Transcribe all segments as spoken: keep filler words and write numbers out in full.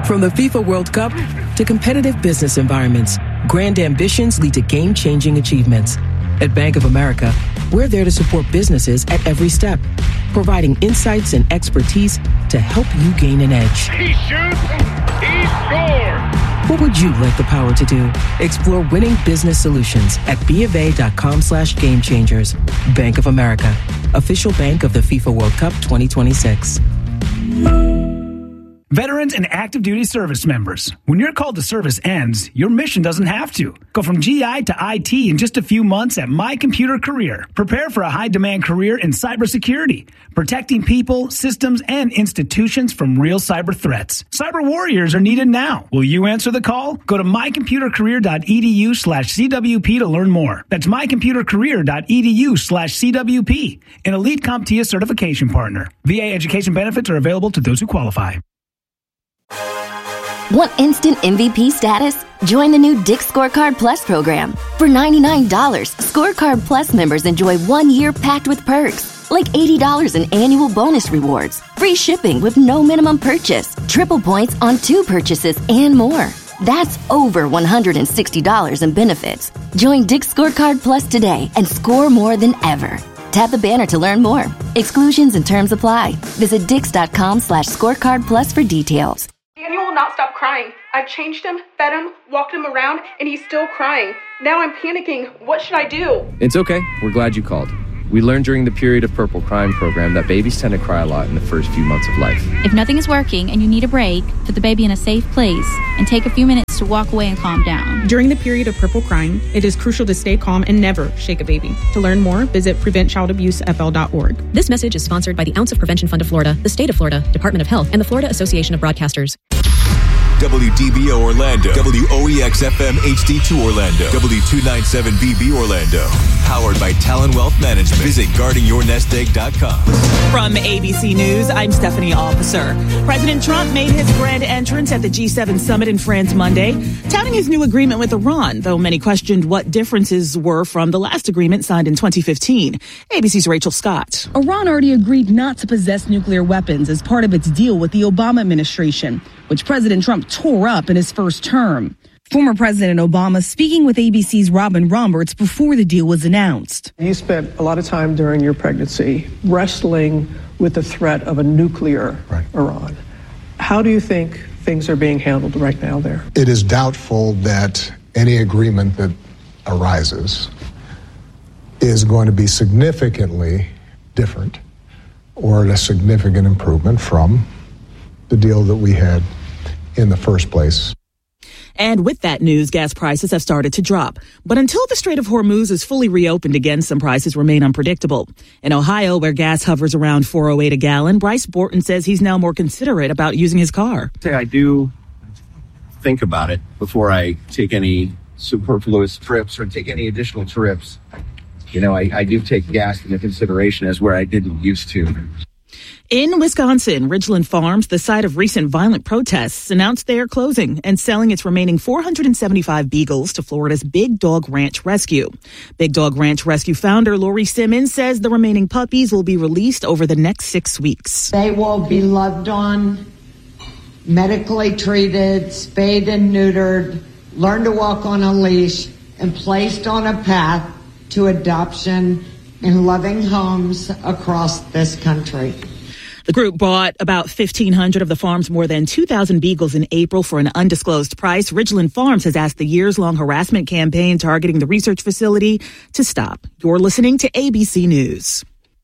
From the FIFA World Cup to competitive business environments, grand ambitions lead to game-changing achievements. At Bank of America, we're there to support businesses at every step, providing insights and expertise to help you gain an edge. He shoots, he scores! What would you like the power to do? Explore winning business solutions at BofA.com slash game changers. Bank of America, official bank of the FIFA World Cup twenty twenty-six. Veterans and active duty service members, when your call to service ends, your mission doesn't have to. Go from G I to I T in just a few months at My Computer Career. Prepare for a high-demand career in cybersecurity, protecting people, systems, and institutions from real cyber threats. Cyber warriors are needed now. Will you answer the call? Go to mycomputercareer.edu slash CWP to learn more. That's mycomputercareer.edu slash CWP, an elite CompTIA certification partner. V A education benefits are available to those who qualify. Want instant M V P status? Join the new Dick's Scorecard Plus program. For ninety-nine dollars, Scorecard Plus members enjoy one year packed with perks, like eighty dollars in annual bonus rewards, free shipping with no minimum purchase, triple points on two purchases, and more. That's over one hundred sixty dollars in benefits. Join Dick's Scorecard Plus today and score more than ever. Tap the banner to learn more. Exclusions and terms apply. Visit dix.com slash scorecard plus for details. Daniel will not stop crying. I've changed him, fed him, walked him around, and he's still crying. Now I'm panicking. What should I do? It's okay. We're glad you called. We learned during the Period of Purple Crying program that babies tend to cry a lot in the first few months of life. If nothing is working and you need a break, put the baby in a safe place and take a few minutes to walk away and calm down. During the period of purple crying, it is crucial to stay calm and never shake a baby. To learn more, visit prevent child abuse f l dot org. This message is sponsored by the Ounce of Prevention Fund of Florida, the State of Florida, Department of Health, and the Florida Association of Broadcasters. W D B O Orlando, W O E X F M H D two Orlando, W two ninety-seven B B Orlando. Powered by Talon Wealth Management. Visit guarding your nest egg dot com. From A B C News, I'm Stephanie Officer. President Trump made his grand entrance at the G seven summit in France Monday, touting his new agreement with Iran, though many questioned what differences were from the last agreement signed in twenty fifteen. A B C's Rachel Scott. Iran already agreed not to possess nuclear weapons as part of its deal with the Obama administration, which President Trump tore up in his first term. Former President Obama speaking with A B C's Robin Roberts before the deal was announced. You spent a lot of time during your pregnancy wrestling with the threat of a nuclear right. Iran. How do you think things are being handled right now there? It is doubtful that any agreement that arises is going to be significantly different or a significant improvement from the deal that we had in the first place. And with that news, gas prices have started to drop. But until the Strait of Hormuz is fully reopened again, some prices remain unpredictable. In Ohio, where gas hovers around four oh eight a gallon, Bryce Borton says he's now more considerate about using his car. I do think about it before I take any superfluous trips or take any additional trips. You know, I, I do take gas into consideration as where I didn't used to. In Wisconsin, Ridgeland Farms, the site of recent violent protests, announced they are closing and selling its remaining four hundred seventy-five beagles to Florida's Big Dog Ranch Rescue. Big Dog Ranch Rescue founder Lori Simmons says the remaining puppies will be released over the next six weeks. They will be loved on, medically treated, spayed and neutered, learn to walk on a leash, and placed on a path to adoption in loving homes across this country. The group bought about fifteen hundred of the farm's more than two thousand beagles in April for an undisclosed price. Ridgeland Farms has asked the years-long harassment campaign targeting the research facility to stop. You're listening to A B C News.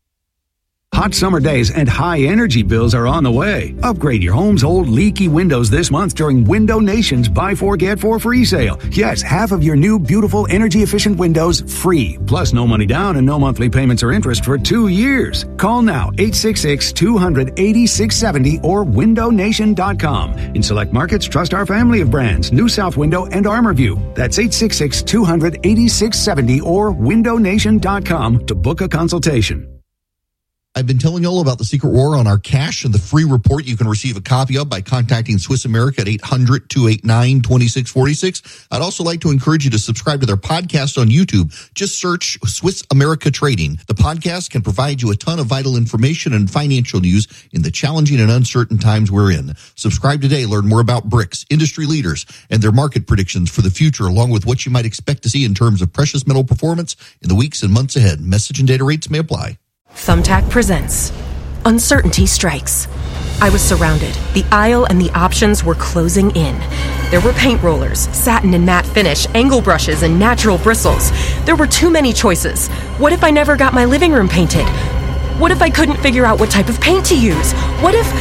Hot summer days and high energy bills are on the way. Upgrade your home's old leaky windows this month during Window Nation's Buy Four, Get Four free sale. Yes, half of your new, beautiful, energy-efficient windows free. Plus no money down and no monthly payments or interest for two years. Call now, eight six six, two hundred, eighty-six seventy or window nation dot com. In select markets, trust our family of brands, New South Window and ArmorView. That's eight six six, two hundred, eighty-six seventy or window nation dot com to book a consultation. I've been telling you all about the Secret War on our cash and the free report you can receive a copy of by contacting Swiss America at eight hundred, two eight nine, two six four six. I'd also like to encourage you to subscribe to their podcast on YouTube. Just search Swiss America Trading. The podcast can provide you a ton of vital information and financial news in the challenging and uncertain times we're in. Subscribe today. Learn more about B R I C S, industry leaders, and their market predictions for the future, along with what you might expect to see in terms of precious metal performance in the weeks and months ahead. Message and data rates may apply. Thumbtack presents Uncertainty Strikes. I was surrounded. The aisle and the options were closing in. There were paint rollers, satin and matte finish, angle brushes, and natural bristles. There were too many choices. What if I never got my living room painted? What if I couldn't figure out what type of paint to use? What if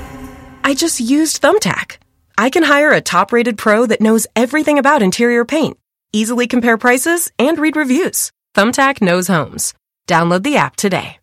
I just used Thumbtack? I can hire a top-rated pro that knows everything about interior paint, easily compare prices, and read reviews. Thumbtack knows homes. Download the app today.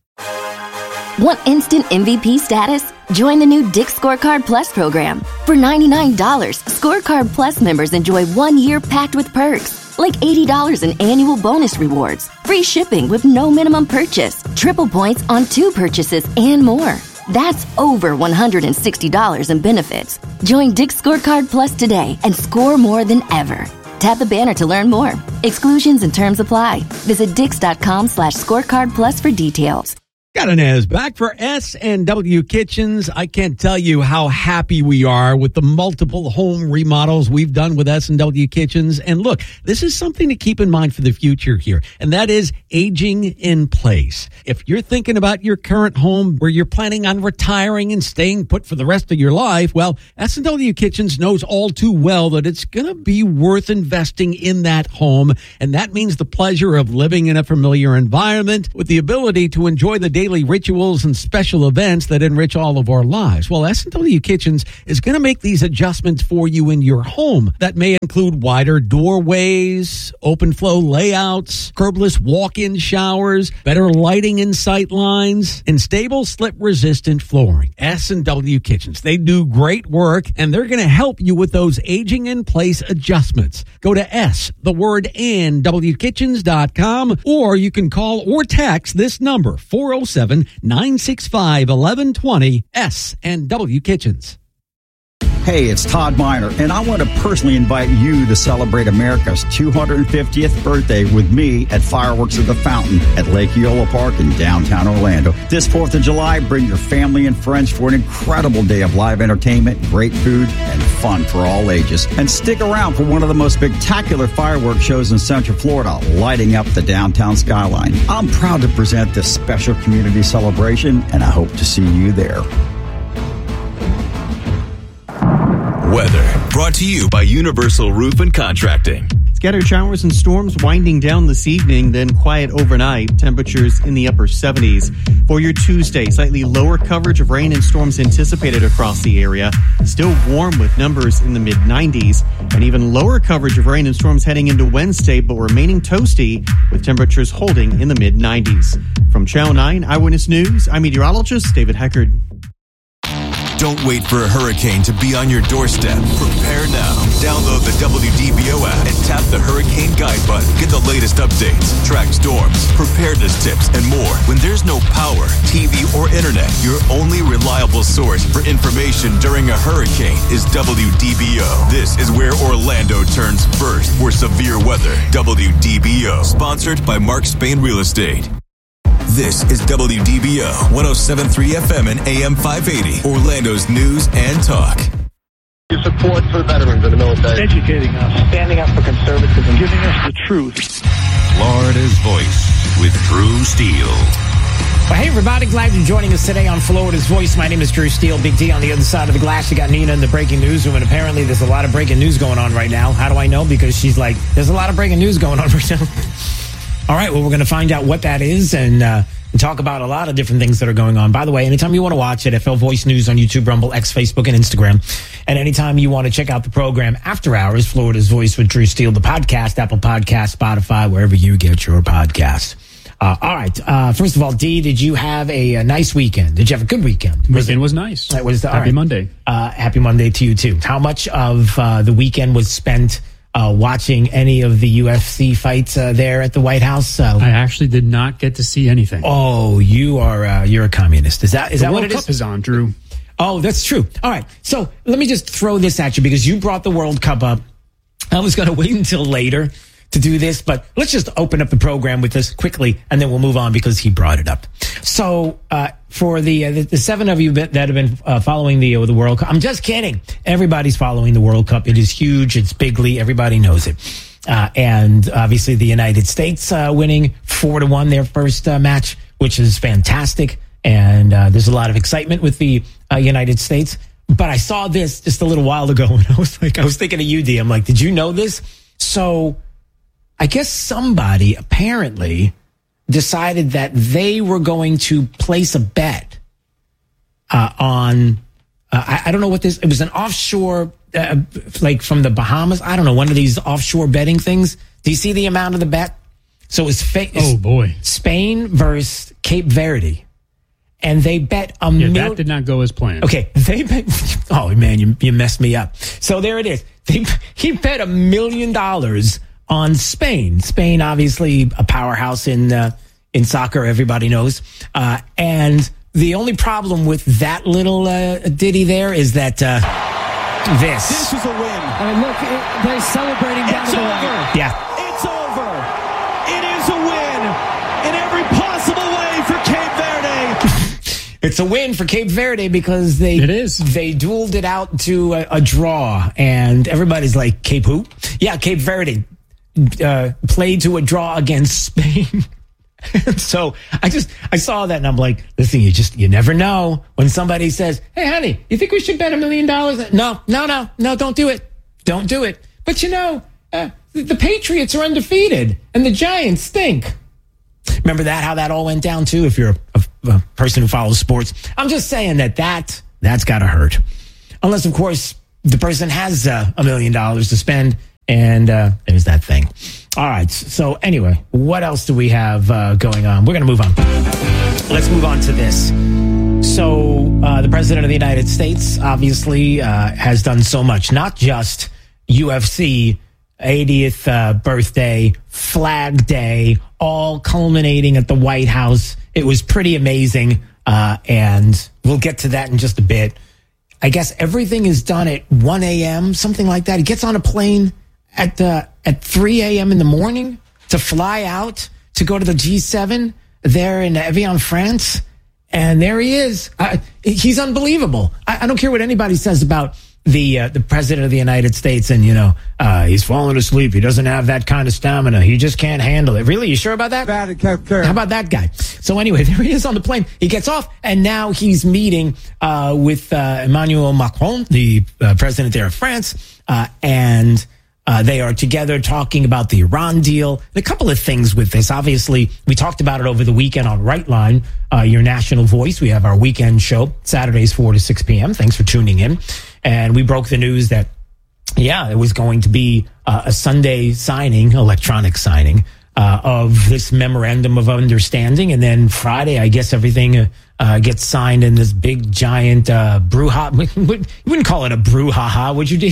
Want instant M V P status? Join the new Dick's Scorecard Plus program. For ninety-nine dollars, Scorecard Plus members enjoy one year packed with perks, like eighty dollars in annual bonus rewards, free shipping with no minimum purchase, triple points on two purchases, and more. That's over one hundred sixty dollars in benefits. Join Dick's Scorecard Plus today and score more than ever. Tap the banner to learn more. Exclusions and terms apply. Visit dix.com slash scorecard plus for details. Got an as back for S and W Kitchens. I can't tell you how happy we are with the multiple home remodels we've done with S and W Kitchens. And look, this is something to keep in mind for the future here, and that is aging in place. If you're thinking about your current home where you're planning on retiring and staying put for the rest of your life, well, S and W Kitchens knows all too well that it's going to be worth investing in that home, and that means the pleasure of living in a familiar environment with the ability to enjoy the daily rituals and special events that enrich all of our lives. Well, S and W Kitchens is going to make these adjustments for you in your home. That may include wider doorways, open flow layouts, curbless walk-in showers, better lighting in sight lines, and stable slip-resistant flooring. S and W Kitchens, they do great work, and they're going to help you with those aging-in-place adjustments. Go to S, the word and, W kitchens dot com, or you can call or text this number, four oh seven, nine six five, one one two zero, S and W Kitchens. Hey, it's Todd Miner, and I want to personally invite you to celebrate America's two hundred fiftieth birthday with me at Fireworks at the Fountain at Lake Eola Park in downtown Orlando. This fourth of July, bring your family and friends for an incredible day of live entertainment, great food, and fun for all ages. And stick around for one of the most spectacular fireworks shows in Central Florida, lighting up the downtown skyline. I'm proud to present this special community celebration, and I hope to see you there. Weather brought to you by Universal Roof and Contracting. Scattered showers and storms winding down this evening, then quiet overnight. Temperatures in the upper seventies. For your Tuesday, slightly lower coverage of rain and storms anticipated across the area. Still warm with numbers in the mid nineties. And even lower coverage of rain and storms heading into Wednesday, but remaining toasty with temperatures holding in the mid nineties. From Channel nine Eyewitness News, I'm meteorologist David Heckard. Don't wait for a hurricane to be on your doorstep. Prepare now. Download the W D B O app and tap the Hurricane Guide button. Get the latest updates, track storms, preparedness tips, and more. When there's no power, T V, or internet, your only reliable source for information during a hurricane is W D B O. This is where Orlando turns first for severe weather. W D B O. Sponsored by Mark Spain Real Estate. This is W D B O one oh seven point three F M and A M five eighty, Orlando's news and talk. Your support for the veterans in the military. Educating us. Standing up for conservatism. Giving us the truth. Florida's Voice with Drew Steele. Well, hey, everybody. Glad you're joining us today on Florida's Voice. My name is Drew Steele. Big D on the other side of the glass. You got Nina in the breaking news room, and apparently there's a lot of breaking news going on right now. How do I know? Because she's like, there's a lot of breaking news going on right now. All right, well, we're going to find out what that is and, uh, and talk about a lot of different things that are going on. By the way, anytime you want to watch it, F L Voice News on YouTube, Rumble, X, Facebook, and Instagram. And anytime you want to check out the program after hours, Florida's Voice with Drew Steele, the podcast, Apple Podcast, Spotify, wherever you get your podcast. Uh, all right. Uh, first of all, Dee, did you have a, a nice weekend? Did you have a good weekend? Was weekend it, was nice. That was the, Happy right. Monday. Uh, happy Monday to you, too. How much of uh, the weekend was spent uh, watching any of the U F C fights uh, there at the White House? Uh, I actually did not get to see anything. Oh, you are uh, you're a communist. Is that is the that World what it Cup is? is on, Drew. Oh, that's true. All right. So let me just throw this at you because you brought the World Cup up. I was going to wait until later to do this, but let's just open up the program with this quickly, and then we'll move on because he brought it up. So uh, for the, uh, the the seven of you that have been uh, following the uh, the World Cup, I'm just kidding. Everybody's following the World Cup. It is huge. It's bigly. Everybody knows it. Uh, and obviously the United States uh, winning four to one their first uh, match, which is fantastic. And uh, there's a lot of excitement with the uh, United States. But I saw this just a little while ago, and I was like, I was thinking of you, D. I'm like, did you know this? So I guess somebody apparently decided that they were going to place a bet uh, on, uh, I, I don't know what this, it was an offshore, uh, like from the Bahamas. I don't know, one of these offshore betting things. Do you see the amount of the bet? So it was fa- oh boy, Spain versus Cape Verde. And they bet a yeah, million. That did not go as planned. Okay, they bet. Oh man, you you messed me up. So there it is. They, he bet a million dollars on Spain. Spain, obviously a powerhouse in uh, in soccer. Everybody knows. Uh, and the only problem with that little uh, ditty there is that uh, this. This is a win. And look, it, they're celebrating down it's the over. right. Yeah. It's over. It is a win in every possible way for Cape Verde. It's a win for Cape Verde because they it is. they dueled it out to a, a draw, and everybody's like, Cape who? Yeah, Cape Verde uh, played to a draw against Spain. So I just I saw that and I'm like, listen, you just you never know when somebody says, hey, honey, you think we should bet a million dollars? No, no, no, no, don't do it, don't do it. But you know, uh, the Patriots are undefeated and the Giants stink. Remember that, how that all went down, too, if you're a, a person who follows sports? I'm just saying that, that that's got to hurt. Unless, of course, the person has uh, a million dollars to spend, and uh, there's that thing. All right, so anyway, what else do we have uh, going on? We're going to move on. Let's move on to this. So uh, the President of the United States, obviously, uh, has done so much, not just U F C, eightieth uh, birthday, Flag Day, all culminating at the White House. It was pretty amazing, uh, and we'll get to that in just a bit. I guess everything is done at one a.m., something like that. He gets on a plane at uh, at three a.m. in the morning to fly out to go to the G seven there in Evian, France, and there he is. Uh, he's unbelievable. I, I don't care what anybody says about the uh, the president of the United States, and you know uh, he's falling asleep. He doesn't have that kind of stamina. He just can't handle it. Really, you sure about that? How about that guy? So anyway, there he is on the plane. He gets off, and now he's meeting uh, with uh, Emmanuel Macron, the uh, president there of France, uh, and uh, they are together talking about the Iran deal. And a couple of things with this. Obviously, we talked about it over the weekend on Right Line, uh, your national voice. We have our weekend show, Saturdays four to six p.m. Thanks for tuning in. And we broke the news that, yeah, it was going to be uh, a Sunday signing, electronic signing, uh, of this memorandum of understanding. And then Friday, I guess everything uh, uh, gets signed in this big, giant uh, brouhaha. You wouldn't call it a brouhaha, would you, D?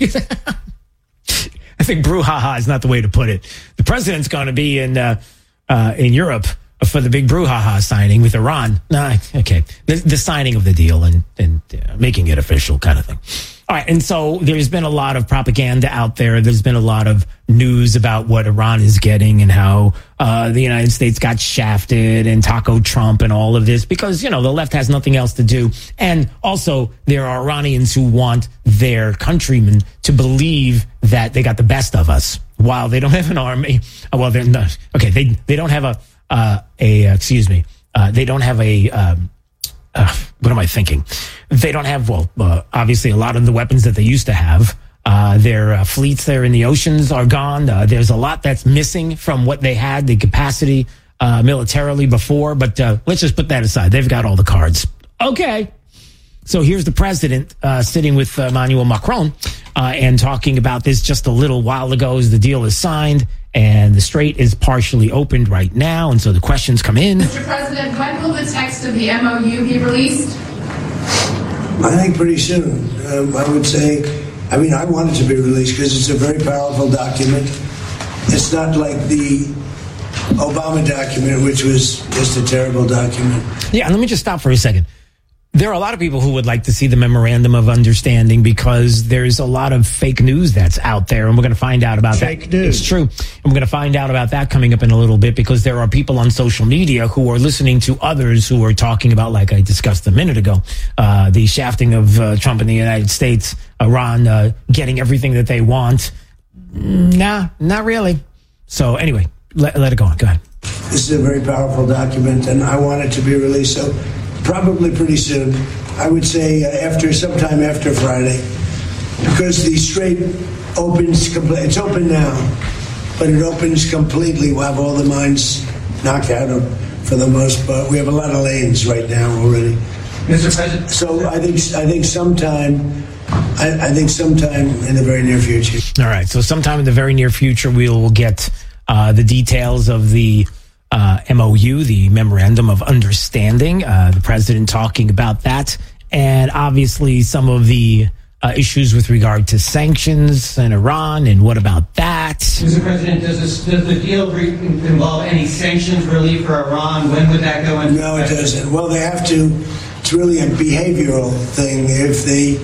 I think brouhaha is not the way to put it. The president's going to be in uh, uh, in Europe for the big brouhaha signing with Iran. Nah, okay. The, the signing of the deal and, and uh, making it official kind of thing. All right. And so there's been a lot of propaganda out there. There's been a lot of news about what Iran is getting and how uh, the United States got shafted and Taco Trump and all of this because, you know, the left has nothing else to do. And also there are Iranians who want their countrymen to believe that they got the best of us while they don't have an army. Well, they're not. Okay. They, they don't have a, Uh, a uh, excuse me. Uh, they don't have a. Um, uh, what am I thinking? They don't have. Well, uh, obviously, a lot of the weapons that they used to have. Uh, their uh, fleets there in the oceans are gone. Uh, there's a lot that's missing from what they had, the capacity uh, militarily before. But uh, let's just put that aside. They've got all the cards. Okay. So here's the president uh, sitting with uh, Emmanuel Macron uh, and talking about this just a little while ago as the deal is signed. And the strait is partially opened right now. And so the questions come in. Mister President, when will the text of the M O U be released? I think pretty soon. Um, I would say I mean, I want it to be released because it's a very powerful document. It's not like the Obama document, which was just a terrible document. Yeah, and let me just stop for a second. There are a lot of people who would like to see the Memorandum of Understanding because there's a lot of fake news that's out there, and we're going to find out about fake that. News. It's true. And we're going to find out about that coming up in a little bit because there are people on social media who are listening to others who are talking about, like I discussed a minute ago, uh, the shafting of uh, Trump in the United States, Iran uh, getting everything that they want. Nah, not really. So anyway, let, let it go on. Go ahead. This is a very powerful document, and I want it to be released. So probably pretty soon. I would say uh, after sometime after Friday, because the strait opens. Compl- it's open now, but it opens completely. We'll have all the mines knocked out of, for the most part. We have a lot of lanes right now already. Mister President. So I think I think sometime. I, I think sometime in the very near future. All right. So sometime in the very near future, we will get uh, the details of the uh, M O U, the Memorandum of Understanding. Uh, the president talking about that, and obviously some of the uh, issues with regard to sanctions and Iran, and what about that? Mister President, does, this, does the deal re- involve any sanctions relief for Iran? When would that go into? No, it doesn't. Well, they have to. It's really a behavioral thing. If they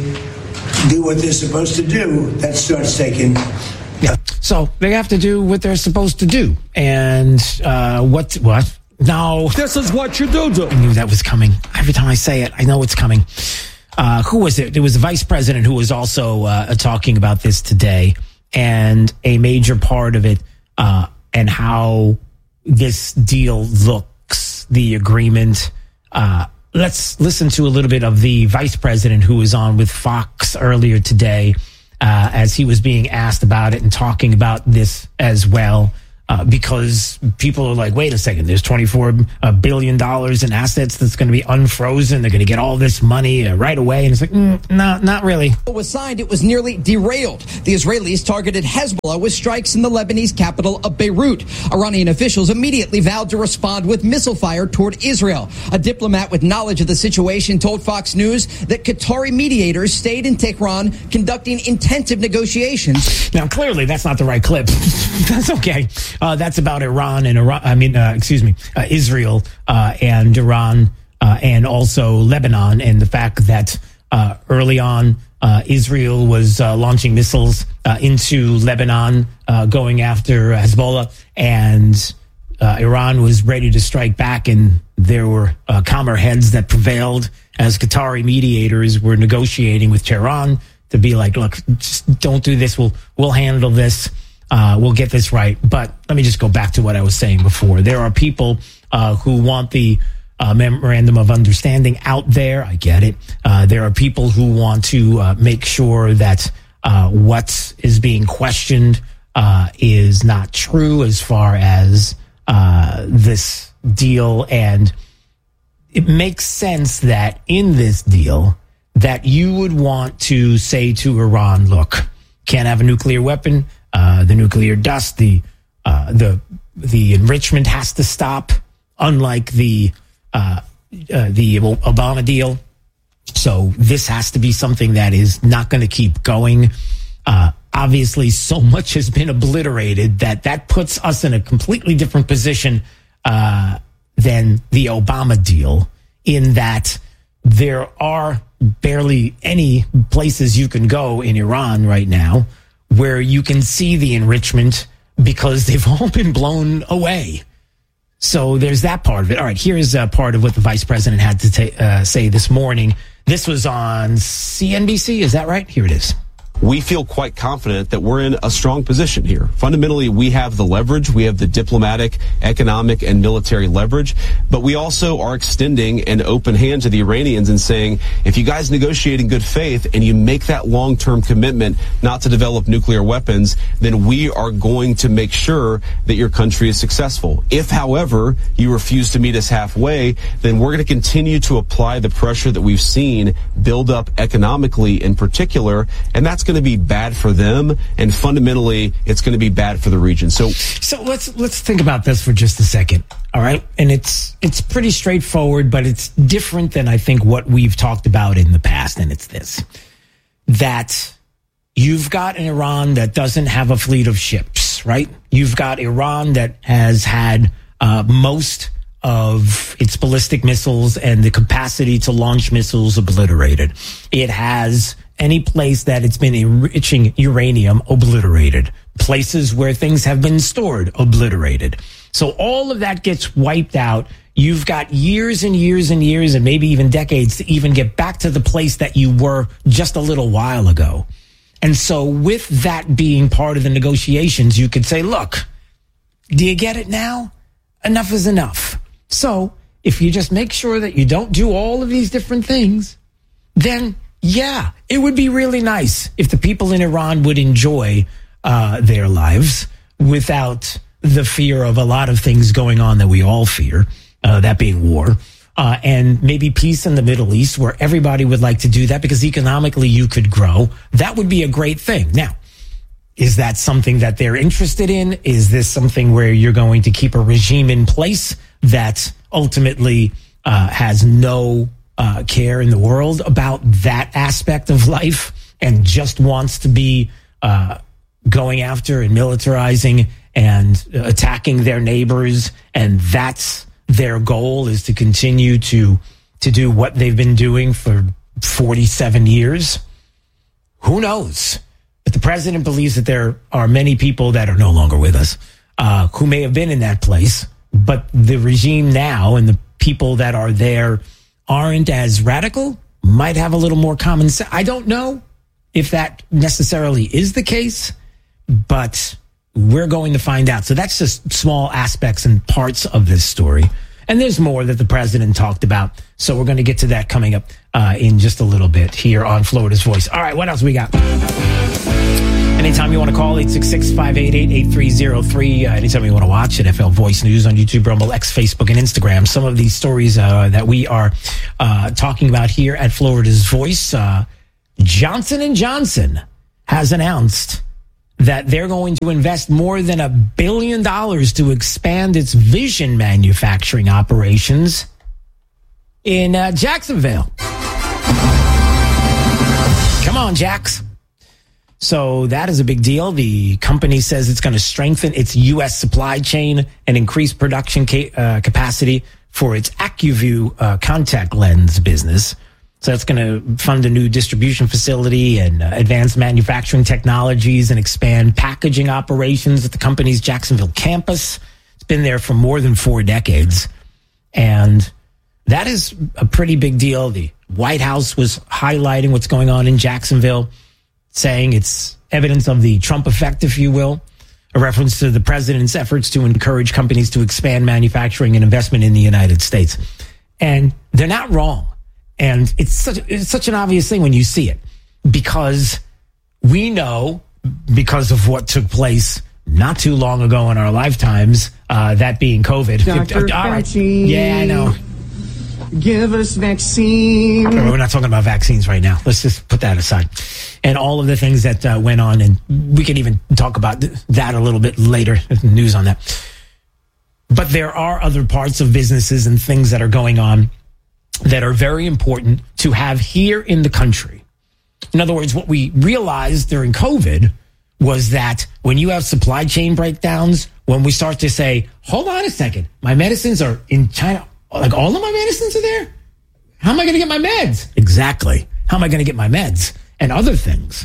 do what they're supposed to do, that starts taking. Yeah. So they have to do what they're supposed to do. And uh, what? What? No. This is what you do do. I knew that was coming. Every time I say it, I know it's coming. Uh, who was it? It was the vice president who was also uh, talking about this today. And a major part of it uh, and how this deal looks, the agreement. Uh, let's listen to a little bit of the vice president who was on with Fox earlier today. Uh, as he was being asked about it and talking about this as well, uh, because people are like, wait a second, there's twenty-four billion dollars in assets that's going to be unfrozen. They're going to get all this money uh, right away. And it's like, mm, no, not really. It was signed, it was nearly derailed. The Israelis targeted Hezbollah with strikes in the Lebanese capital of Beirut. Iranian officials immediately vowed to respond with missile fire toward Israel. A diplomat with knowledge of the situation told Fox News that Qatari mediators stayed in Tehran conducting intensive negotiations. Now, clearly, that's not the right clip. That's okay. Uh, that's about Iran and Iran. I mean, uh, excuse me, uh, Israel uh, and Iran uh, and also Lebanon, and the fact that uh, early on uh, Israel was uh, launching missiles uh, into Lebanon, uh, going after Hezbollah, and uh, Iran was ready to strike back, and there were uh, calmer heads that prevailed as Qatari mediators were negotiating with Tehran to be like, look, just don't do this. We'll we'll handle this. Uh, we'll get this right. But let me just go back to what I was saying before. There are people uh, who want the uh, Memorandum of Understanding out there. I get it. Uh, there are people who want to uh, make sure that uh, what is being questioned uh, is not true as far as uh, this deal. And it makes sense that in this deal that you would want to say to Iran, look, can't have a nuclear weapon. Uh, the nuclear dust, the uh, the the enrichment has to stop. Unlike the uh, uh, the Obama deal, so this has to be something that is not going to keep going. Uh, obviously, so much has been obliterated that that puts us in a completely different position uh, than the Obama deal. In that there are barely any places you can go in Iran right now where you can see the enrichment because they've all been blown away. So there's that part of it. All right, here's a part of what the vice president had to ta- uh, say this morning. This was on C N B C, is that right? Here it is. We feel quite confident that we're in a strong position here. Fundamentally, we have the leverage. We have the diplomatic, economic, and military leverage. But we also are extending an open hand to the Iranians and saying, if you guys negotiate in good faith and you make that long-term commitment not to develop nuclear weapons, then we are going to make sure that your country is successful. If, however, you refuse to meet us halfway, then we're going to continue to apply the pressure that we've seen build up economically in particular, and that's going to be bad for them, and fundamentally it's going to be bad for the region. So so let's let's think about this for just a second. All right, and it's it's pretty straightforward, but it's different than I think what we've talked about in the past, and it's this: that you've got an Iran that doesn't have a fleet of ships, right? You've got Iran that has had uh, most of its ballistic missiles and the capacity to launch missiles obliterated. It has any place that it's been enriching uranium obliterated. Places where things have been stored obliterated. So all of that gets wiped out. You've got years and years and years and maybe even decades to even get back to the place that you were just a little while ago. And so with that being part of the negotiations, you could say, look, do you get it now? Enough is enough. So if you just make sure that you don't do all of these different things, then yeah, it would be really nice if the people in Iran would enjoy uh, their lives without the fear of a lot of things going on that we all fear, uh, that being war, uh, and maybe peace in the Middle East where everybody would like to do that because economically you could grow. That would be a great thing. Now, is that something that they're interested in? Is this something where you're going to keep a regime in place that ultimately uh, has no uh, care in the world about that aspect of life and just wants to be uh, going after and militarizing and attacking their neighbors, and that's their goal, is to continue to to do what they've been doing for forty-seven years? Who knows? But the president believes that there are many people that are no longer with us uh, who may have been in that place, but the regime now and the people that are there aren't as radical, might have a little more common sense. I don't know if that necessarily is the case, but we're going to find out. So that's just small aspects and parts of this story. And there's more that the president talked about. So we're going to get to that coming up uh, in just a little bit here on Florida's Voice. All right, what else we got? Anytime you want to call, eight six six, five eight eight, eight three zero three. Uh, anytime you want to watch N F L Voice News on YouTube, Rumble, X, Facebook, and Instagram. Some of these stories uh, that we are uh, talking about here at Florida's Voice. Uh, Johnson and Johnson has announced that they're going to invest more than a billion dollars to expand its vision manufacturing operations in uh, Jacksonville. Come on, Jax. So that is a big deal. The company says it's going to strengthen its U S supply chain and increase production ca- uh, capacity for its AccuView uh, contact lens business. So that's going to fund a new distribution facility and uh, advanced manufacturing technologies and expand packaging operations at the company's Jacksonville campus. It's been there for more than four decades. And that is a pretty big deal. The White House was highlighting what's going on in Jacksonville, saying it's evidence of the Trump effect, if you will, a reference to the president's efforts to encourage companies to expand manufacturing and investment in the United States. And they're not wrong. And it's such, it's such an obvious thing when you see it, because we know, because of what took place not too long ago in our lifetimes, uh, that being COVID. Doctor It, uh, all right. Fauci, yeah, I know. Give us vaccine. We're not talking about vaccines right now. Let's just put that aside. And all of the things that uh, went on, and we can even talk about th- that a little bit later, news on that. But there are other parts of businesses and things that are going on that are very important to have here in the country. In other words, what we realized during COVID was that when you have supply chain breakdowns, when we start to say, hold on a second, my medicines are in China, like all of my medicines are there? How am I going to get my meds? Exactly. How am I going to get my meds and other things?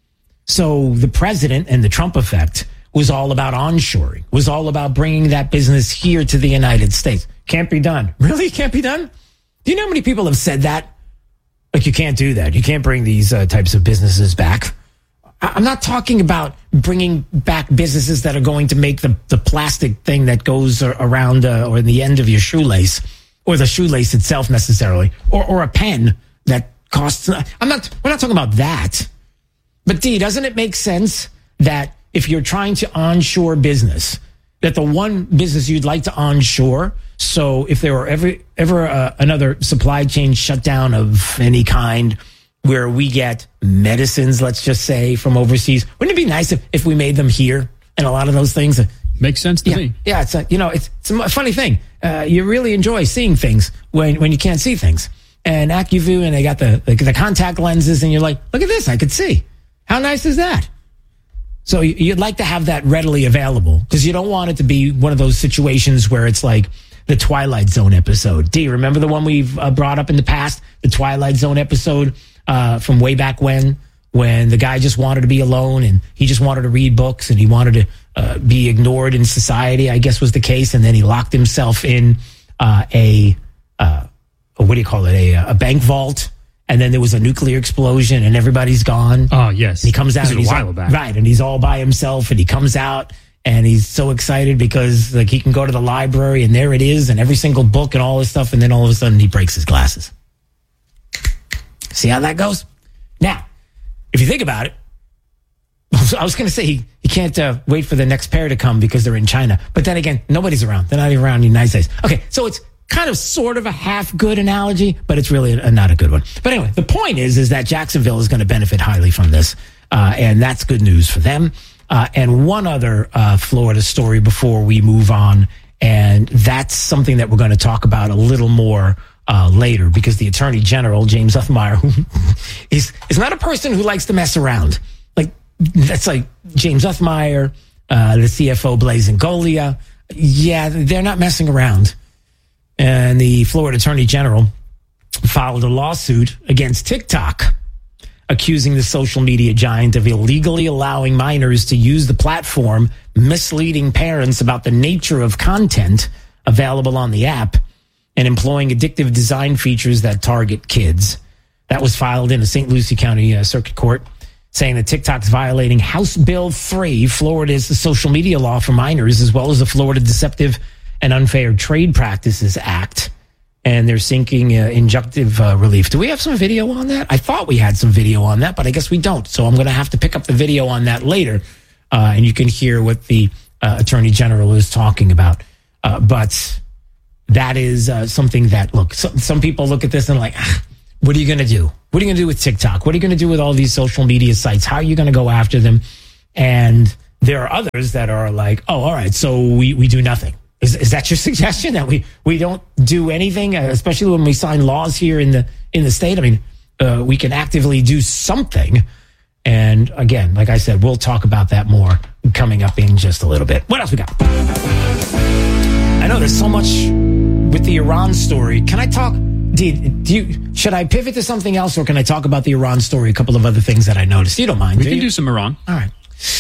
So the president and the Trump effect was all about onshoring, was all about bringing that business here to the United States. Can't be done. Really? Can't be done? Do you know how many people have said that? Like, you can't do that. You can't bring these uh, types of businesses back. I- I'm not talking about bringing back businesses that are going to make the, the plastic thing that goes around uh, or the end of your shoelace, or the shoelace itself necessarily, or, or a pen that costs. I'm not, we're not talking about that. But D, doesn't it make sense that if you're trying to onshore business, that the one business you'd like to onshore, so if there were ever ever uh, another supply chain shutdown of any kind where we get medicines, let's just say, from overseas, wouldn't it be nice if, if we made them here? And a lot of those things makes sense to yeah, me. Yeah, it's a, you know, it's, it's a funny thing. Uh, you really enjoy seeing things when, when you can't see things. And AccuView, and they got the, the the contact lenses, and you're like, look at this, I could see. How nice is that? So you'd like to have that readily available because you don't want it to be one of those situations where it's like the Twilight Zone episode. D, remember the one we've uh, brought up in the past? The Twilight Zone episode uh, from way back when, when the guy just wanted to be alone and he just wanted to read books and he wanted to uh, be ignored in society, I guess was the case. And then he locked himself in uh, a, uh, what do you call it, a, a bank vault. And then there was a nuclear explosion and everybody's gone. Oh, yes. And he comes out. This and was he's a while all, back. Right. And he's all by himself and he comes out and he's so excited because like he can go to the library and there it is and every single book and all this stuff. And then all of a sudden he breaks his glasses. See how that goes? Now, if you think about it, I was going to say he, he can't uh, wait for the next pair to come because they're in China. But then again, nobody's around. They're not even around in the United States. Okay, so it's kind of sort of a half good analogy, but it's really a, not a good one. But anyway, the point is, is that Jacksonville is going to benefit highly from this. Uh, and that's good news for them. Uh, and one other uh, Florida story before we move on. And that's something that we're going to talk about a little more uh, later because the Attorney General, James Uthmeyer, is, is not a person who likes to mess around. Like, that's like James Uthmeyer, uh, the C F O, Blaise Ngolia. Yeah, they're not messing around. And the Florida Attorney General filed a lawsuit against TikTok, accusing the social media giant of illegally allowing minors to use the platform, misleading parents about the nature of content available on the app, and employing addictive design features that target kids. That was filed in the Saint Lucie County uh, Circuit Court, saying that TikTok's violating House Bill three, Florida's social media law for minors, as well as the Florida Deceptive and Unfair Trade Practices Act. And they're seeking uh, injunctive uh, relief. Do we have some video on that? I thought we had some video on that, but I guess we don't. So I'm going to have to pick up the video on that later. Uh, and you can hear what the uh, Attorney General is talking about. Uh, but that is uh, something that, look, so, some people look at this and like, ah, what are you going to do? What are you going to do with TikTok? What are you going to do with all these social media sites? How are you going to go after them? And there are others that are like, oh, all right, so we, we do nothing. Is, is that your suggestion that we, we don't do anything, uh, especially when we sign laws here in the in the state? I mean, uh, we can actively do something. And again, like I said, we'll talk about that more coming up in just a little bit. What else we got? I know there's so much with the Iran story. Can I talk? Do, do you, should I pivot to something else, or can I talk about the Iran story? A couple of other things that I noticed. You don't mind? We do can you? do some Iran. All right.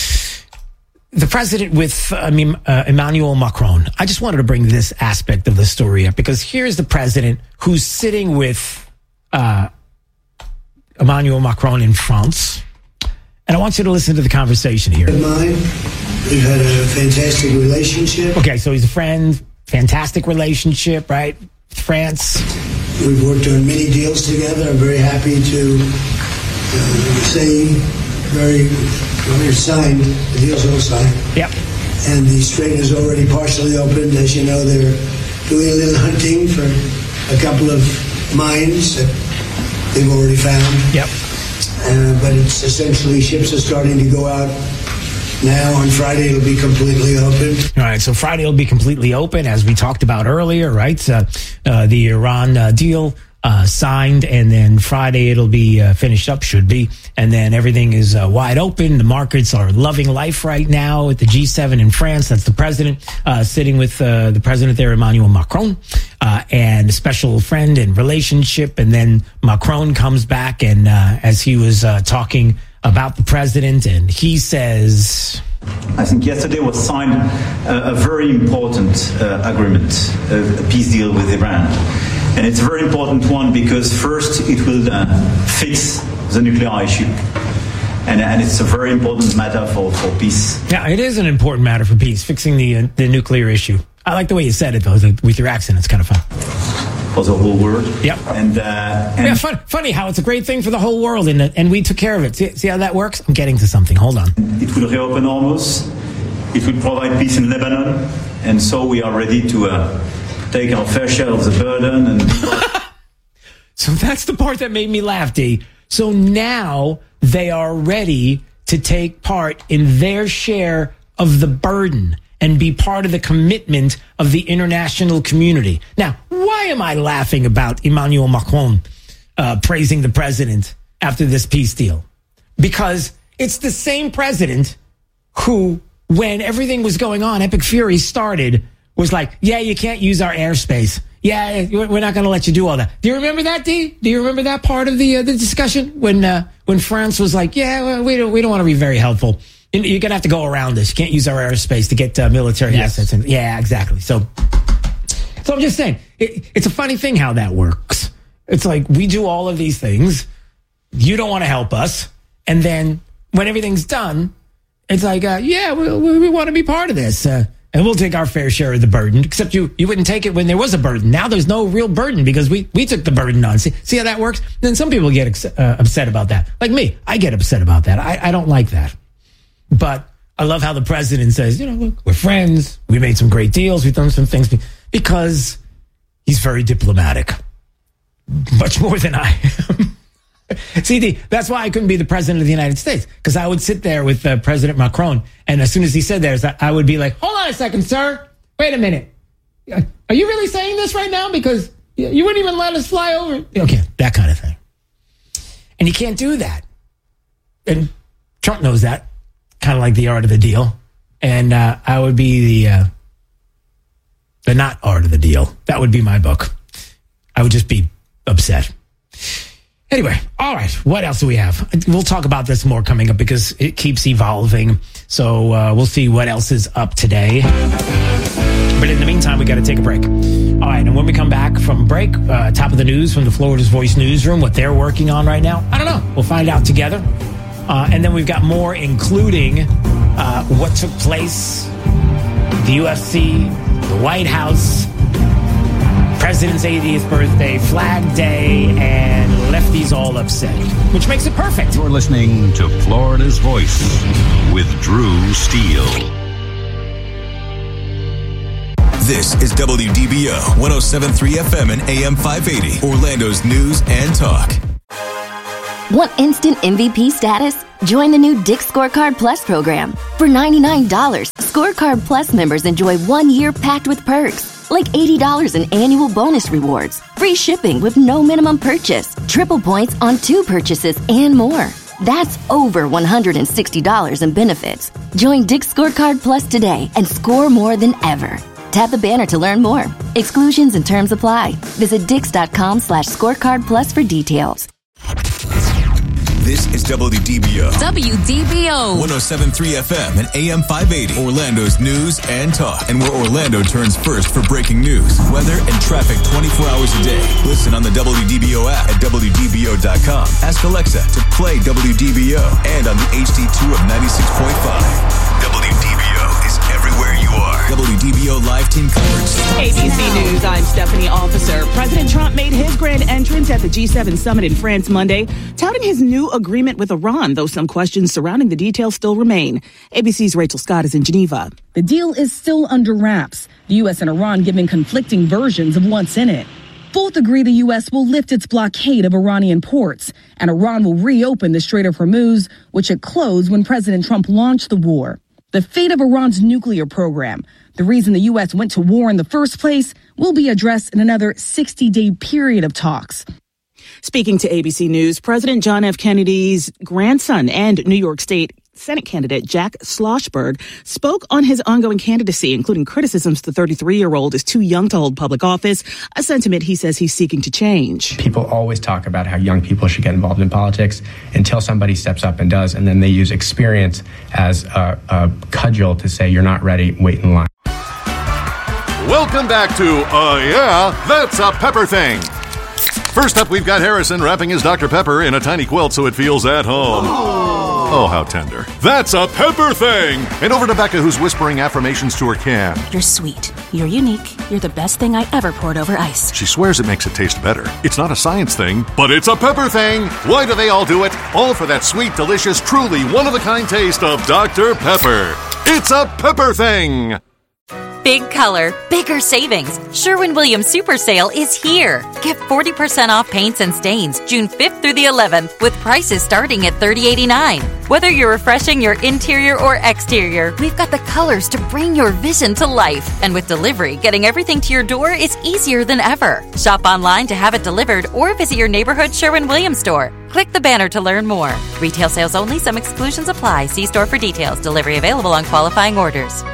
The president with I mean, uh, Emmanuel Macron. I just wanted to bring this aspect of the story up because here's the president who's sitting with uh, Emmanuel Macron in France. And I want you to listen to the conversation here. Mine. We've had a fantastic relationship. Okay, so he's a friend, fantastic relationship, right? France. We've worked on many deals together. I'm very happy to uh, say very, very signed. The deal's all signed. Yep. And the strait is already partially opened. As you know, they're doing a little hunting for a couple of mines that they've already found. Yep. Uh, but it's essentially ships are starting to go out now. On Friday, it'll be completely open. All right, so Friday will be completely open, as we talked about earlier, right? Uh, uh, the Iran uh, deal uh, signed, and then Friday it'll be uh, finished up, should be. And then everything is uh, wide open. The markets are loving life right now at the G seven in France. That's the president uh, sitting with uh, the president there, Emmanuel Macron, uh, and a special friend and relationship. And then Macron comes back, and uh, as he was uh, talking about the president, and he says, I think yesterday was signed a, a very important uh, agreement, a, a peace deal with Iran. And it's a very important one because first it will uh, fix the nuclear issue. And, and it's a very important matter for, for peace. Yeah, it is an important matter for peace, fixing the uh, the nuclear issue. I like the way you said it, though, with your accent. It's kind of fun. For the whole world. Yep. And, uh, and yeah, fun, funny how it's a great thing for the whole world, and and we took care of it. See, see how that works? I'm getting to something. Hold on. It will reopen Hormuz. It will provide peace in Lebanon. And so we are ready to uh, take our fair share of the burden. And So that's the part that made me laugh, D. So now they are ready to take part in their share of the burden and be part of the commitment of the international community. Now, why am I laughing about Emmanuel Macron uh, praising the president after this peace deal? Because it's the same president who, when everything was going on, Epic Fury started, was like, yeah, you can't use our airspace. Yeah, we're not going to let you do all that. Do you remember that, D? Do you remember that part of the uh, the discussion when uh, when France was like, yeah, well, we don't we don't want to be very helpful. You're going to have to go around this. You can't use our airspace to get uh, military yes. assets. And yeah, exactly. So, so I'm just saying, it, it's a funny thing how that works. It's like we do all of these things. You don't want to help us, and then when everything's done, it's like, uh, yeah, we, we, we want to be part of this. Uh, And we'll take our fair share of the burden, except you, you wouldn't take it when there was a burden. Now there's no real burden because we, we took the burden on. See, see how that works? Then some people get ex- uh, upset about that. Like me, I get upset about that. I, I don't like that. But I love how the president says, you know, look, we're friends. We made some great deals. We've done some things because he's very diplomatic. Much more than I am. See, D, that's why I couldn't be the president of the United States, because I would sit there with uh, President Macron, and as soon as he said that, I would be like, hold on a second, sir. Wait a minute. Are you really saying this right now? Because you wouldn't even let us fly over. Okay, that kind of thing. And you can't do that. And Trump knows that, kind of like the art of the deal. And uh, I would be the, uh, the not art of the deal. That would be my book. I would just be upset. Anyway, all right, what else do we have? We'll talk about this more coming up because it keeps evolving. So uh, we'll see what else is up today. But in the meantime, we got to take a break. All right, and when we come back from break, uh, top of the news from the Florida's Voice newsroom, what they're working on right now, I don't know. We'll find out together. Uh, and then we've got more, including uh, what took place, the U F C, the White House, President's eightieth birthday, Flag Day, and lefties all upset, which makes it perfect. You're listening to Florida's Voice with Drew Steele. This is W D B O one oh seven point three F M and A M five eighty, Orlando's news and talk. Want instant M V P status? Join the new Dick's Scorecard Plus program. For ninety-nine dollars, Scorecard Plus members enjoy one year packed with perks, like eighty dollars in annual bonus rewards, free shipping with no minimum purchase, triple points on two purchases, and more. That's over one hundred sixty dollars in benefits. Join Dick's Scorecard Plus today and score more than ever. Tap the banner to learn more. Exclusions and terms apply. Visit dix.com slash scorecard plus for details. This is W D B O. W D B O. one oh seven point three F M and A M five eighty. Orlando's news and talk. And where Orlando turns first for breaking news, weather, and traffic twenty-four hours a day. Listen on the W D B O app at W D B O dot com. Ask Alexa to play W D B O and on the H D two of ninety-six point five. W D B O is everywhere you are. W D B O live team coverage. A B C News, I'm Stephanie Officer. President Trump made his grand entrance at the G seven summit in France Monday, touting his new agreement with Iran, though some questions surrounding the details still remain. A B C's Rachel Scott is in Geneva. The deal is still under wraps, the U S and Iran giving conflicting versions of what's in it. Both agree the U S will lift its blockade of Iranian ports, and Iran will reopen the Strait of Hormuz, which it closed when President Trump launched the war. The fate of Iran's nuclear program, the reason the U S went to war in the first place, will be addressed in another sixty-day period of talks. Speaking to A B C News, President John F. Kennedy's grandson and New York State Senate candidate Jack Schlossberg spoke on his ongoing candidacy, including criticisms the thirty-three-year-old is too young to hold public office, a sentiment he says he's seeking to change. People always talk about how young people should get involved in politics until somebody steps up and does, and then they use experience as a, a cudgel to say, you're not ready, wait in line. Welcome back to Uh Yeah, That's a Pepper Thing. First up, we've got Harrison wrapping his Doctor Pepper in a tiny quilt so it feels at home. Oh, how tender. That's a Pepper Thing! And over to Becca, who's whispering affirmations to her can. You're sweet. You're unique. You're the best thing I ever poured over ice. She swears it makes it taste better. It's not a science thing, but it's a Pepper Thing! Why do they all do it? All for that sweet, delicious, truly one-of-a-kind taste of Doctor Pepper. It's a Pepper Thing! Big color, bigger savings. Sherwin-Williams Super Sale is here. Get forty percent off paints and stains June fifth through the eleventh with prices starting at thirty eighty-nine. Whether you're refreshing your interior or exterior, we've got the colors to bring your vision to life. And with delivery, getting everything to your door is easier than ever. Shop online to have it delivered or visit your neighborhood Sherwin-Williams store. Click the banner to learn more. Retail sales only. Some exclusions apply. See store for details. Delivery available on qualifying orders.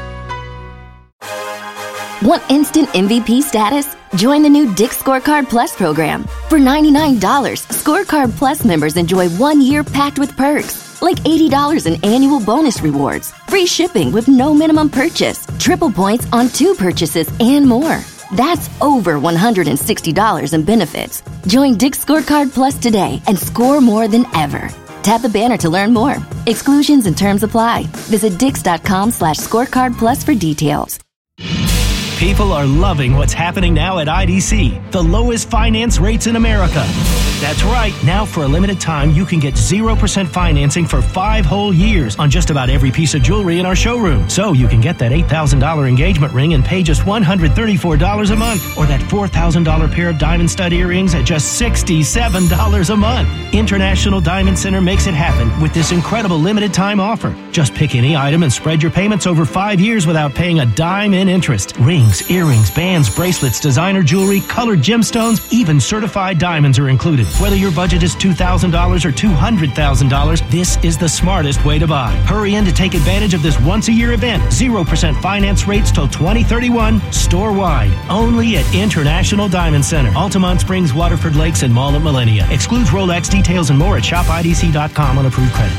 Want instant M V P status? Join the new Dick's Scorecard Plus program. For ninety-nine dollars, Scorecard Plus members enjoy one year packed with perks, like eighty dollars in annual bonus rewards, free shipping with no minimum purchase, triple points on two purchases, and more. That's over one hundred sixty dollars in benefits. Join Dick's Scorecard Plus today and score more than ever. Tap the banner to learn more. Exclusions and terms apply. Visit dix.com slash scorecard plus for details. People are loving what's happening now at I D C, the lowest finance rates in America. That's right. Now, for a limited time, you can get zero percent financing for five whole years on just about every piece of jewelry in our showroom. So you can get that eight thousand dollars engagement ring and pay just one hundred thirty-four dollars a month, or that four thousand dollars pair of diamond stud earrings at just sixty-seven dollars a month. International Diamond Center makes it happen with this incredible limited time offer. Just pick any item and spread your payments over five years without paying a dime in interest. Rings, earrings, bands, bracelets, designer jewelry, colored gemstones, even certified diamonds are included. Whether your budget is two thousand dollars or two hundred thousand dollars, this is the smartest way to buy. Hurry in to take advantage of this once-a-year event. zero percent finance rates till twenty thirty-one, store-wide. Only at International Diamond Center, Altamont Springs, Waterford Lakes, and Mall at Millennia. Excludes Rolex. Details and more at shop I D C dot com on approved credit.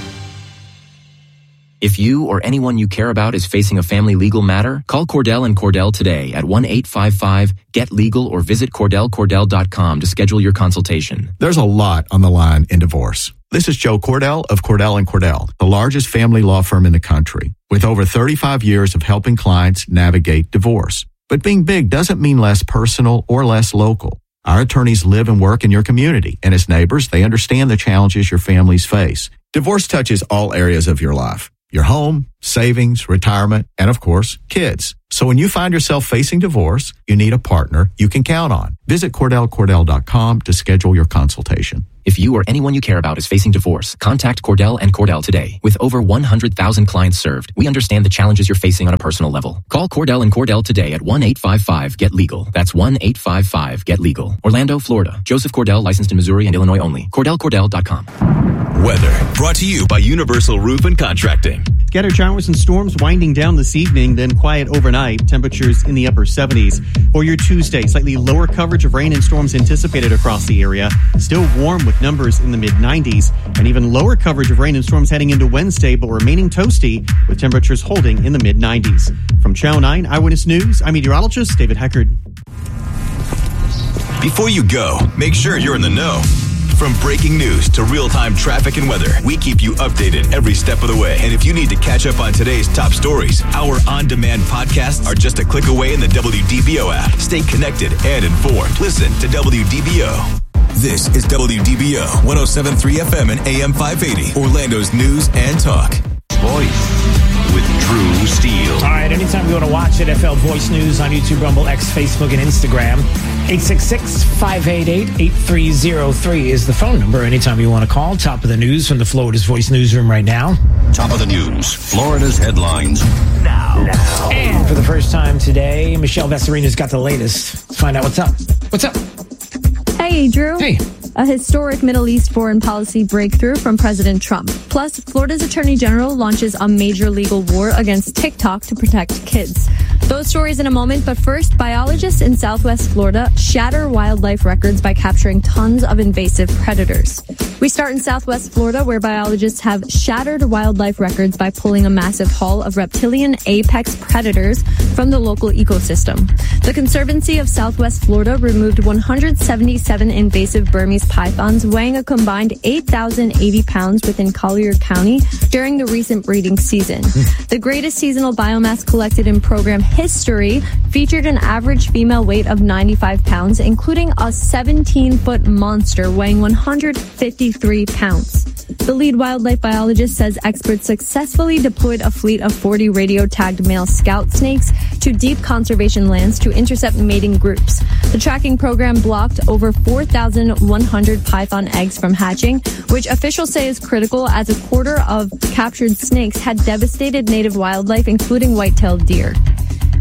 If you or anyone you care about is facing a family legal matter, call Cordell and Cordell today at one eight five five, G E T legal or visit Cordell Cordell dot com to schedule your consultation. There's a lot on the line in divorce. This is Joe Cordell of Cordell and Cordell, the largest family law firm in the country, with over thirty-five years of helping clients navigate divorce. But being big doesn't mean less personal or less local. Our attorneys live and work in your community, and as neighbors, they understand the challenges your families face. Divorce touches all areas of your life. Your home, savings, retirement, and of course, kids. So when you find yourself facing divorce, you need a partner you can count on. Visit Cordell Cordell dot com to schedule your consultation. If you or anyone you care about is facing divorce, contact Cordell and Cordell today. With over one hundred thousand clients served, we understand the challenges you're facing on a personal level. Call Cordell and Cordell today at one eight five five, G E T legal. That's one eight five five, G E T legal. Orlando, Florida. Joseph Cordell, licensed in Missouri and Illinois only. Cordell Cordell dot com. Weather brought to you by Universal Roof and Contracting. Scattered showers and storms winding down this evening, then quiet overnight. Temperatures in the upper seventies. For your Tuesday, slightly lower coverage of rain and storms anticipated across the area. Still warm with numbers in the mid nineties. And even lower coverage of rain and storms heading into Wednesday, but remaining toasty with temperatures holding in the mid nineties. From Channel nine Eyewitness News, I'm meteorologist David Heckard. Before you go, make sure you're in the know. From breaking news to real-time traffic and weather, we keep you updated every step of the way. And if you need to catch up on today's top stories, our on-demand podcasts are just a click away in the W D B O app. Stay connected and informed. Listen to W D B O. This is W D B O one oh seven point three F M and A M five eighty, Orlando's news and talk. Voice with Drew Steele. All right, anytime you want to watch N F L Voice News on YouTube, Rumble, X, Facebook, and Instagram, eight six six, five eight eight, eight three zero three is the phone number. Anytime you want to call. Top of the news from the Florida's Voice newsroom right now. Top of the news, Florida's headlines now. now. And for the first time today, Michelle Vesarina's got the latest. Let's find out what's up. What's up? Hey, Drew. Hey. A historic Middle East foreign policy breakthrough from President Trump. Plus, Florida's Attorney General launches a major legal war against TikTok to protect kids. Those stories in a moment, but first, biologists in Southwest Florida shatter wildlife records by capturing tons of invasive predators. We start in Southwest Florida, where biologists have shattered wildlife records by pulling a massive haul of reptilian apex predators from the local ecosystem. The Conservancy of Southwest Florida removed one hundred seventy-seven invasive Burmese pythons weighing a combined eight thousand eighty pounds within Collier County during the recent breeding season. The greatest seasonal biomass collected in program history featured an average female weight of ninety-five pounds, including a seventeen-foot monster weighing one hundred fifty-three pounds. The lead wildlife biologist says experts successfully deployed a fleet of forty radio-tagged male scout snakes to deep conservation lands to intercept mating groups. The tracking program blocked over four thousand one hundred python eggs from hatching, which officials say is critical as a quarter of captured snakes had devastated native wildlife, including white-tailed deer.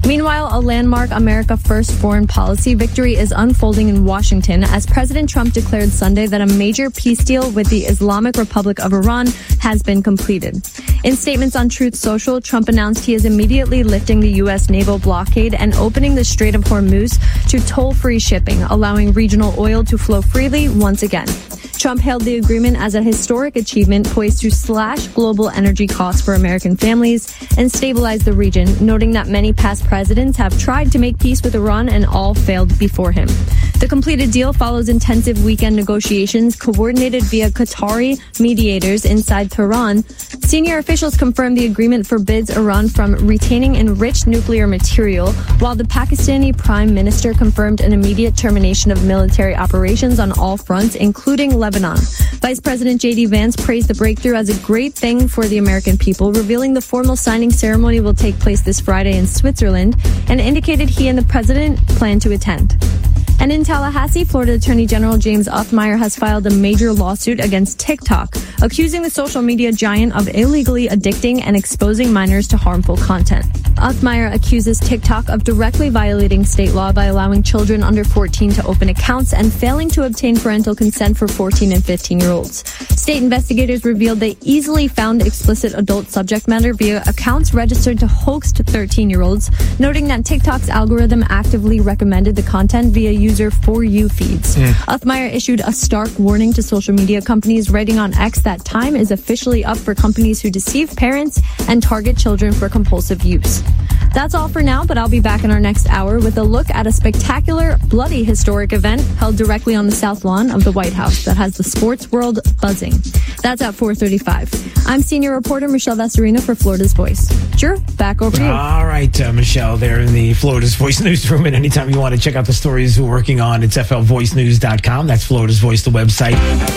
Meanwhile, a landmark America First foreign policy victory is unfolding in Washington as President Trump declared Sunday that a major peace deal with the Islamic Republic of Iran has been completed. In statements on Truth Social, Trump announced he is immediately lifting the U S naval blockade and opening the Strait of Hormuz to toll-free shipping, allowing regional oil to flow freely once again. Trump hailed the agreement as a historic achievement poised to slash global energy costs for American families and stabilize the region, noting that many past presidents have tried to make peace with Iran and all failed before him. The completed deal follows intensive weekend negotiations coordinated via Qatari mediators inside Tehran. Senior officials confirmed the agreement forbids Iran from retaining enriched nuclear material, while the Pakistani Prime Minister confirmed an immediate termination of military operations on all fronts, including Lebanon. Vice President J D Vance praised the breakthrough as a great thing for the American people, revealing the formal signing ceremony will take place this Friday in Switzerland, and indicated he and the president plan to attend. And in Tallahassee, Florida Attorney General James Othmeyer has filed a major lawsuit against TikTok, accusing the social media giant of illegally addicting and exposing minors to harmful content. Othmeyer accuses TikTok of directly violating state law by allowing children under fourteen to open accounts and failing to obtain parental consent for fourteen and fifteen-year-olds. State investigators revealed they easily found explicit adult subject matter via accounts registered to host thirteen-year-olds, noting that TikTok's algorithm actively recommended the content via user For You feeds. Mm. Othmeyer issued a stark warning to social media companies, writing on X that time is officially up for companies who deceive parents and target children for compulsive use. That's all for now, but I'll be back in our next hour with a look at a spectacular, bloody historic event held directly on the South Lawn of the White House that has the sports world buzzing. That's at four thirty-five. I'm senior reporter Michelle Vasarino for Florida's Voice. Drew, back over to you. All right, uh, Michelle, there in the Florida's Voice newsroom. And anytime you want to check out the stories we're working on, it's F L voice news dot com. That's Florida's Voice, the website.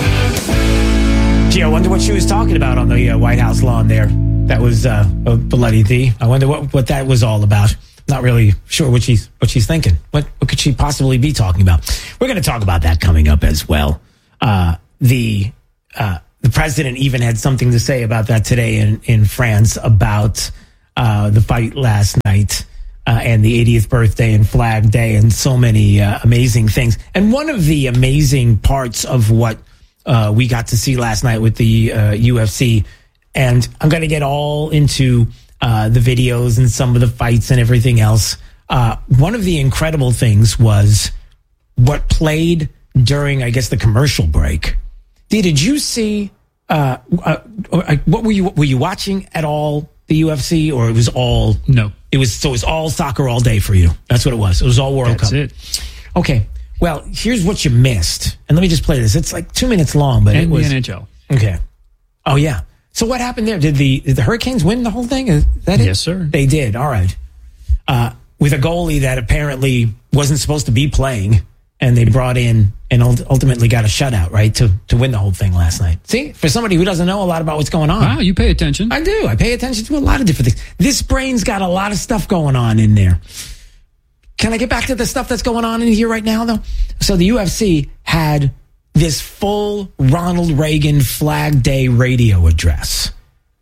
Gee, I wonder what she was talking about on the uh, White House lawn there. That was uh, a bloody thing. I wonder what, what that was all about. Not really sure what she's what she's thinking. What what could she possibly be talking about? We're going to talk about that coming up as well. Uh, the uh, the president even had something to say about that today in in France about uh, the fight last night uh, and the eightieth birthday and Flag Day and so many uh, amazing things. And one of the amazing parts of what uh, we got to see last night with the uh, U F C. And I'm going to get all into uh, the videos and some of the fights and everything else. Uh, one of the incredible things was what played during, I guess, the commercial break. Dee, did you see, uh, uh, what were you, were you watching at all, the U F C, or it was all? No. It was, so it was all soccer all day for you. That's what it was. It was all World That's Cup. That's it. Okay. Well, here's what you missed. And let me just play this. It's like two minutes long, but and it was. the N H L. Okay. Oh, yeah. So what happened there? Did the did the Hurricanes win the whole thing? Is that it? Yes, sir. They did. All right. Uh, with a goalie that apparently wasn't supposed to be playing, and they brought in and ultimately got a shutout, right, to to win the whole thing last night. See, for somebody who doesn't know a lot about what's going on. Wow, you pay attention. I do. I pay attention to a lot of different things. This brain's got a lot of stuff going on in there. Can I get back to the stuff that's going on in here right now, though? So the U F C had this full Ronald Reagan Flag Day radio address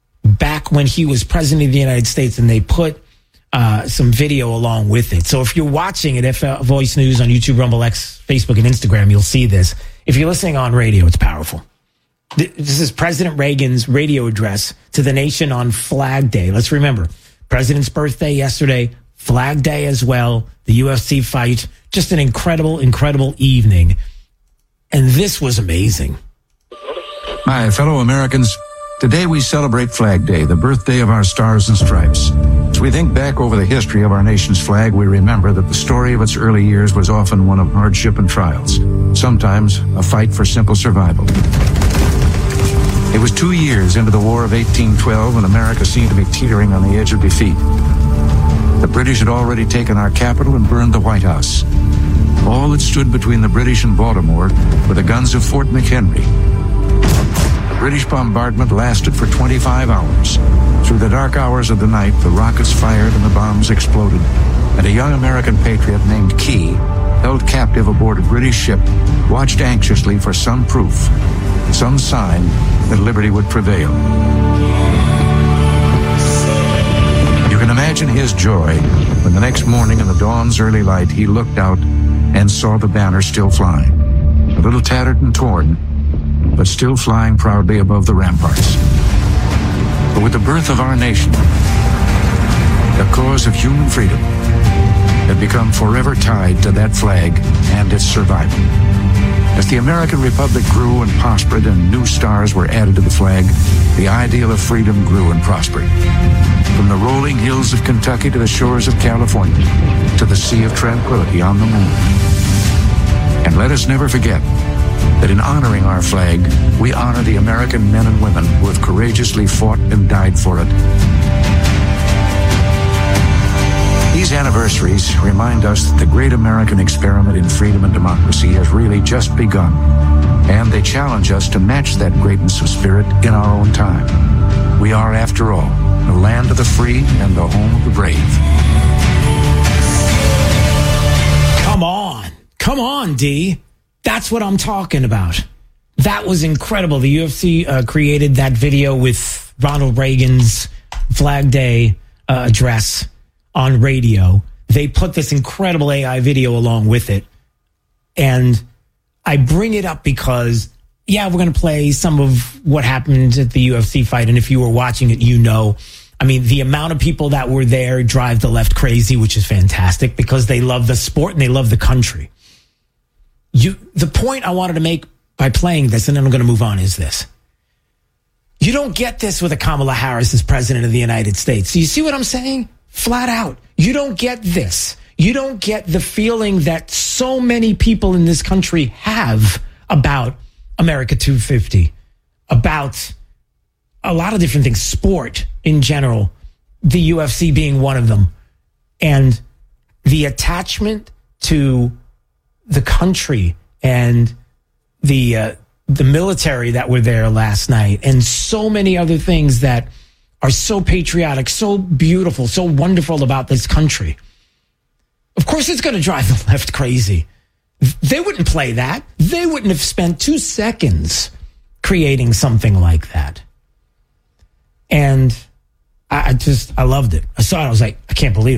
back when he was president of the United States, and they put uh, some video along with it. So if you're watching at F L Voice News on YouTube, Rumble, X, Facebook, and Instagram, you'll see this. If you're listening on radio, it's powerful. This is President Reagan's radio address to the nation on Flag Day. Let's remember, President's birthday yesterday, Flag Day as well, the U F C fight, just an incredible, incredible evening. And this was amazing. My fellow Americans, today we celebrate Flag Day, the birthday of our stars and stripes. As we think back over the history of our nation's flag, we remember that the story of its early years was often one of hardship and trials, sometimes a fight for simple survival. It was two years into the War of eighteen twelve when America seemed to be teetering on the edge of defeat. The British had already taken our capital and burned the White House. All that stood between the British and Baltimore were the guns of Fort McHenry. The British bombardment lasted for twenty-five hours. Through the dark hours of the night, the rockets fired and the bombs exploded, and a young American patriot named Key, held captive aboard a British ship, watched anxiously for some proof, some sign that liberty would prevail. You can can imagine his joy when the next morning in the dawn's early light he looked out and saw the banner still flying, a little tattered and torn, but still flying proudly above the ramparts. But with the birth of our nation, the cause of human freedom had become forever tied to that flag and its survival. As the American Republic grew and prospered and new stars were added to the flag, the ideal of freedom grew and prospered. From the rolling hills of Kentucky to the shores of California, to the Sea of Tranquility on the moon. And let us never forget that in honoring our flag, we honor the American men and women who have courageously fought and died for it. These anniversaries remind us that the great American experiment in freedom and democracy has really just begun, and they challenge us to match that greatness of spirit in our own time. We are, after all, the land of the free and the home of the brave. Come on. Come on, D. That's what I'm talking about. That was incredible. The U F C uh, created that video with Ronald Reagan's Flag Day uh, address on radio. They put this incredible A I video along with it. And I bring it up because, yeah, we're going to play some of what happened at the U F C fight. And if you were watching it, you know, I mean, the amount of people that were there drive the left crazy, which is fantastic because they love the sport and they love the country. You, the point I wanted to make by playing this, and then I'm going to move on, is this. You don't get this with a Kamala Harris as president of the United States. Do you see what I'm saying? Flat out. You don't get this. You don't get the feeling that so many people in this country have about America two fifty, about a lot of different things, sport in general, the U F C being one of them, and the attachment to the country and the uh, the military that were there last night, and so many other things that are so patriotic, so beautiful, so wonderful about this country. Of course, it's going to drive the left crazy. They wouldn't play that. They wouldn't have spent two seconds creating something like that. And I, I just, I loved it. I saw it. I was like, I can't believe it.